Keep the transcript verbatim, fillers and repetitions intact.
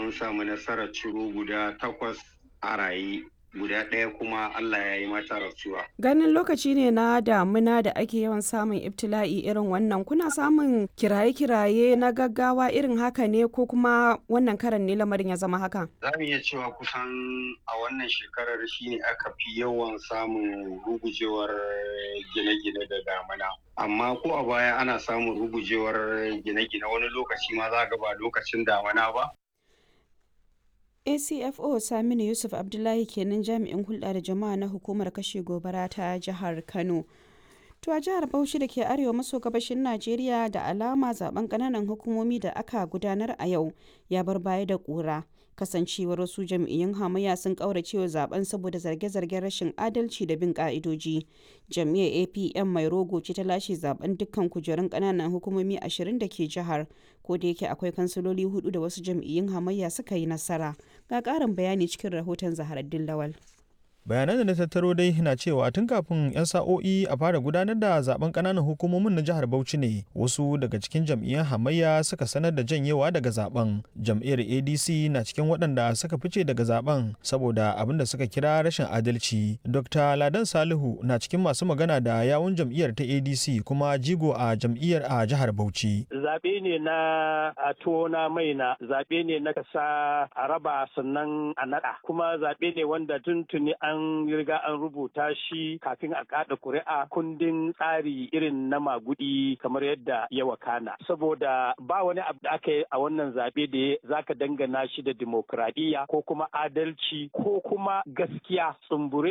mun samu nasarar ciro guda takwas a raye, guda ɗaya kuma Allah ya yi mata rasuwa. Ganin lokaci ne na damuna da ake yawan samun ibtila'i irin wannan, kuna samun kiraye-kiraye na gaggawa irin haka ne ko kuma wannan karan ne lamarin ya zama haka? Za mu iya cewa kusan a wannan shekarar shi ne aka fi yawan samun rugujewar gine-gine da damuna. Amma ko a baya ana samun rugujewar gine-gine wani lokaci ma za ga ba lokacin damuna ba. A C F O Saminu Yusuf Abdullahi kenan jami'in hulɗa da jama'a na hukumar kashe gobara ta jihar Kano. To a jihar Bauchi da ke arewa maso gabashin Najeriya da alama zaben ƙananan hukumomi da aka gudanar a yau ya bar baya da ƙura. Kasancewar wasu jam'iyyun hamayya sun ƙauracewa zaben saboda zarge-zargen rashin adalci da bin ƙa'idoji. Jam'iyyar A P M mai rogo ce ta lashe zaben dukkan kujerun ƙananan hukumomi ashirin da ke jihar, ko da yake akwai kansiloli hudu da wasu jam'iyyun hamayya suka yi nasara. Ga ƙarin bayani cikin rahoton Zaharaddin Lawal. Bayanan da na tattaro dai na cewa tun kafin 'yan sa'o'i a fara gudanar da zaben kananan hukumomin na jihar Bauchi ne wasu daga cikin jam'iyyar hamayya suka sanar da janyewa daga zaben. Jam'iyyar A D C na cikin waɗanda suka fice daga zaben saboda abin da suka kira rashin adalci. Dokta Ladan Salihu na cikin masu magana da yawun jam'iyyar ta A D C kuma jigo a jam'iyyar a jihar Bauchi. Zaɓe ne na a tona maina, zaɓe ne na kasa a raba sannan a naɗa, kuma zaɓe ne wanda tuntuni an an riga an rubuta shi kafin a kada kuri'a kundin tsari irin na magudi kamar yadda ya wakana, saboda ba wani abu da aka yi a wannan zaɓe da zaka dangana shi da dimokuraɗiyya ko kuma adalci ko kuma gaskiya. Tsumbure